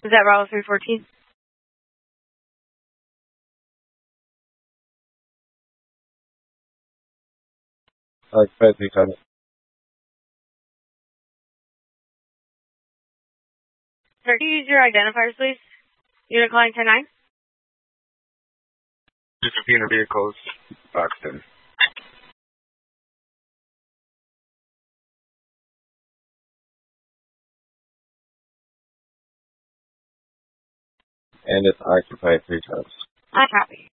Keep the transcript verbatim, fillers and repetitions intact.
Is that Bravo three fourteen? Occupied three times. Sir, can you use your identifiers, please? Unit calling ten nine. Josefina vehicles, Boxton. And it's occupied three times. I copy.